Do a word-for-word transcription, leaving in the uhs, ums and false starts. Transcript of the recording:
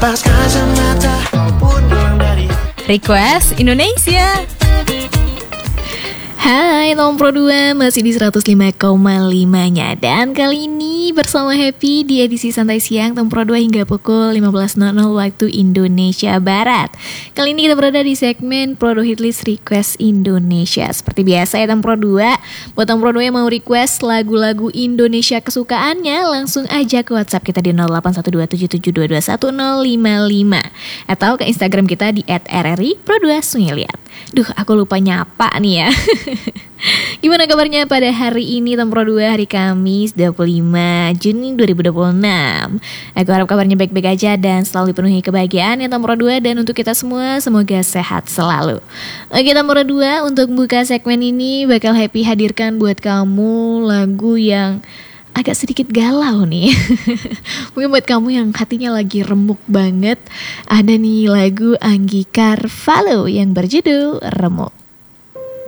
lepas kacamata pun hilang dari Request Indonesia. Hai, Tompro dua masih di seratus lima koma lima-nya. Dan kali ini bersama Happy di edisi Santai Siang Tompro dua hingga pukul lima belas nol nol waktu Indonesia Barat. Kali ini kita berada di segmen Prodo Hitlist Request Indonesia. Seperti biasa ya Tompro dua, buat Tompro dua yang mau request lagu-lagu Indonesia kesukaannya, langsung aja ke WhatsApp kita di nol delapan satu dua tujuh tujuh dua dua satu nol lima lima atau ke Instagram kita di et r r i pro dua sunyeliat. Duh, aku lupa nyapa nih ya. Gimana kabarnya pada hari ini Tompro dua, hari Kamis dua puluh lima Juni dua ribu dua puluh enam. Aku harap kabarnya baik-baik aja dan selalu dipenuhi kebahagiaan ya Tompro dua. Dan untuk kita semua semoga sehat selalu. Oke Tompro dua, untuk buka segmen ini bakal Happy hadirkan buat kamu lagu yang agak sedikit galau nih. Mungkin buat kamu yang hatinya lagi remuk banget, ada nih lagu Anggi Carvalho yang berjudul Remuk.